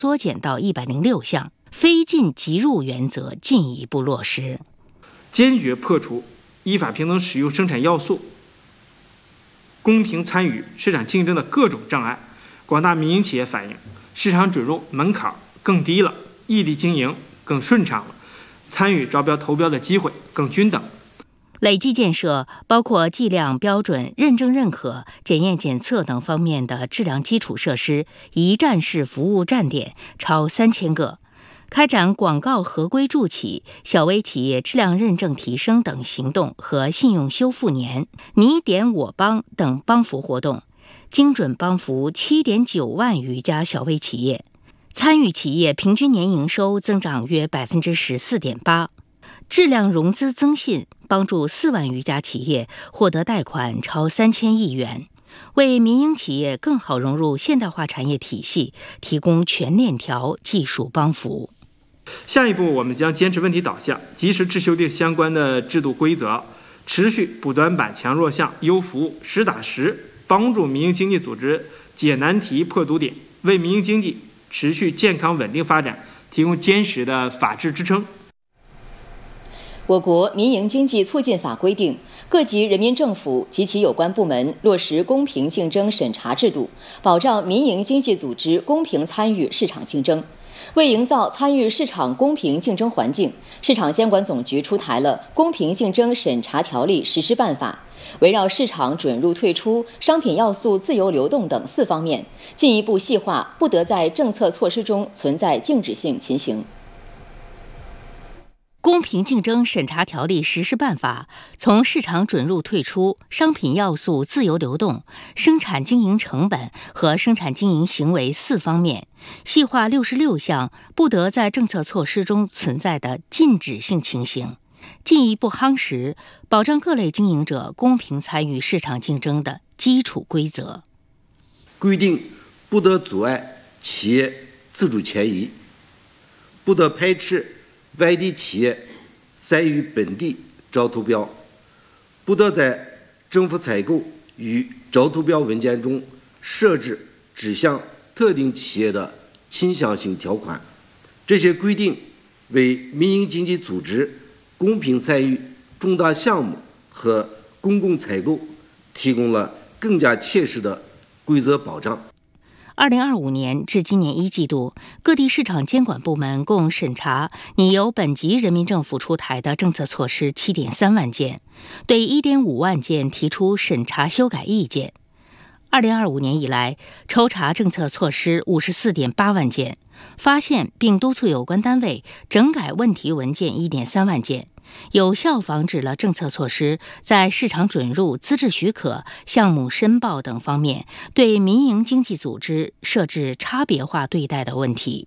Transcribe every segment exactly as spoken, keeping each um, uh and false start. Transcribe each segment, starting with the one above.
缩减到一百零六项，非进即入原则进一步落实， 坚决破除依法平等使用生产要素、公平参与市场竞争的各种障碍。广大民营企业反映，市场准入门槛更低了，异地经营更顺畅了，参与招标投标的机会更均等。 累计建设包括计量标准、认证认可、检验检测等方面的质量基础设施一站式服务站点超三千个，开展广告合规助企、小微企业质量认证提升等行动和信用修复年、你点我帮等帮扶活动，精准帮扶 七点九万余家小微企业，参与企业平均年营收增长约 百分之十四点八， 质量融资增信帮助四万余家企业获得贷款超三千亿元，为民营企业更好融入现代化产业体系提供全链条技术帮扶。 下一步，我们将坚持问题导向，及时制修订相关的制度规则，持续补短板、强弱项、优服务，实打实帮助民营经济组织解难题、破堵点，为民营经济持续健康稳定发展提供坚实的法治支撑。 我国民营经济促进法规定，各级人民政府及其有关部门落实公平竞争审查制度，保障民营经济组织公平参与市场竞争。为营造参与市场公平竞争环境，市场监管总局出台了《公平竞争审查条例实施办法》，围绕市场准入退出、商品要素自由流动等四方面，进一步细化不得在政策措施中存在静止性情形。 公平竞争审查条例实施办法从市场准入退出、商品要素自由流动、生产经营成本和生产经营行为四方面，细化六十六项不得在政策措施中存在的禁止性情形，进一步夯实保障各类经营者公平参与市场竞争的基础规则。 规定不得阻碍企业自主迁移，不得排斥外地企业参与本地招投标，不得在政府采购与招投标文件中设置指向特定企业的倾向性条款。这些规定为民营经济组织公平参与重大项目和公共采购提供了更加切实的规则保障。 二零二五年至今年一季度，各地市场监管部门共审查拟由本级人民政府出台的政策措施 七点三万件，对 一点五万件提出审查修改意见。二零二五年以来，抽查政策措施 五十四点八万件，发现并督促有关单位整改问题文件 一点三万件，有效防止了政策措施在市场准入、资质许可、项目申报等方面对民营经济组织设置差别化对待的问题。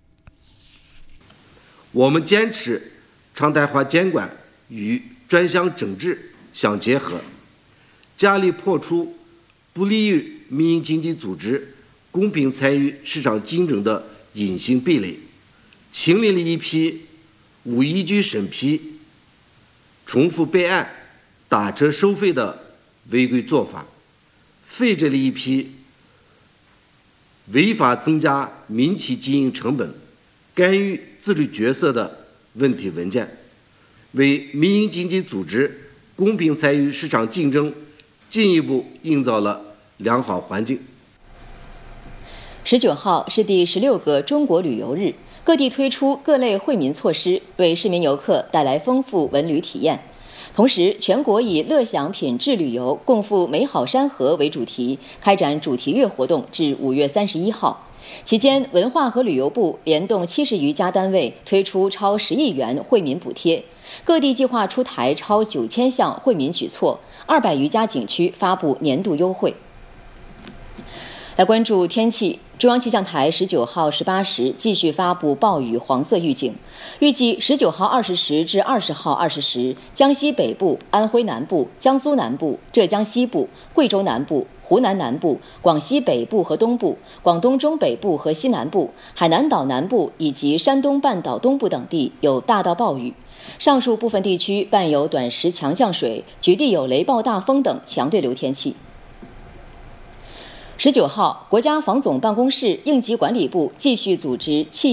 我们坚持常态化监管与专项整治相结合，加力破除不利于民营经济组织公平参与市场竞争的隐形壁垒，清理了一批无依据审批、重复备案、打折收费的违规做法，废止了一批违法增加民企经营成本、干预自主决策的问题文件，为民营经济组织公平参与市场竞争进一步营造了良好环境。 十九号是第十六个中国旅游日，各地推出各类惠民措施，为市民游客带来丰富文旅体验。同时，全国以乐享品质旅游、共赴美好山河为主题，开展主题月活动至五月三十一号。期间，文化和旅游部联动七十余家单位推出超十亿元惠民补贴，各地计划出台超九千项惠民举措，二百余家景区发布年度优惠。来关注天气，中央气象台十九号十八时继续发布暴雨黄色预警，预计十九号二十时至二十号二十时，江西北部、安徽南部、江苏南部、浙江西部、贵州南部、湖南南部、广西北部和东部、广东中北部和西南部、海南岛南部以及山东半岛东部等地有大到暴雨。上述部分地区伴有短时强降水，局地有雷暴大风等强对流天气。十九号，国家防总办公室应急管理部继续组织气